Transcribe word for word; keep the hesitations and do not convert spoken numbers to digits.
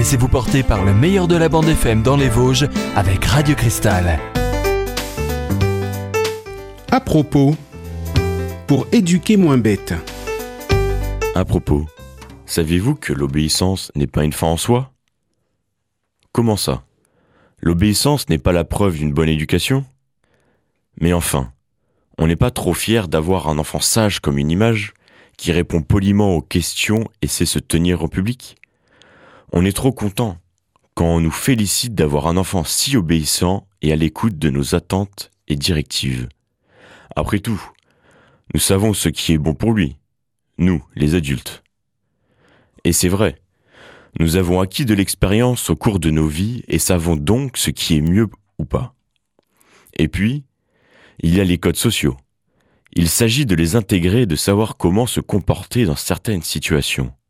Laissez-vous porter par le meilleur de la bande F M dans les Vosges avec Radio Cristal. À propos, pour éduquer moins bête. À propos, saviez-vous que l'obéissance n'est pas une fin en soi ? Comment ça ? L'obéissance n'est pas la preuve d'une bonne éducation ? Mais enfin, on n'est pas trop fier d'avoir un enfant sage comme une image, qui répond poliment aux questions et sait se tenir en public ? On est trop content quand on nous félicite d'avoir un enfant si obéissant et à l'écoute de nos attentes et directives. Après tout, nous savons ce qui est bon pour lui, nous, les adultes. Et c'est vrai, nous avons acquis de l'expérience au cours de nos vies et savons donc ce qui est mieux ou pas. Et puis, il y a les codes sociaux. Il s'agit de les intégrer et de savoir comment se comporter dans certaines situations.